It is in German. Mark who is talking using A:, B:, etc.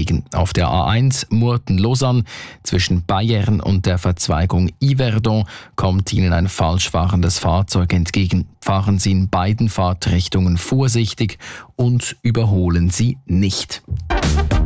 A: entgegen. Auf der A1 Murten-Lausanne zwischen Bayern und der Verzweigung Yverdon kommt Ihnen ein falsch fahrendes Fahrzeug entgegen. Fahren Sie in beiden Fahrtrichtungen vorsichtig und überholen Sie nicht.